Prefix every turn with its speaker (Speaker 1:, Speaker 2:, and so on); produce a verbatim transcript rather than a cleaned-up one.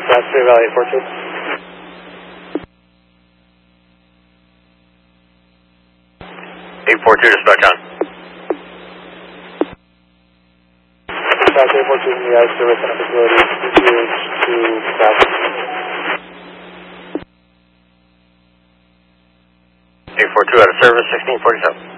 Speaker 1: That's three Valley eight four two.
Speaker 2: eight four two, dispatch on.
Speaker 1: Dispatch eight four two from the ice service center facility, P T H to traffic.
Speaker 2: eight four two out of service, sixteen forty-seven.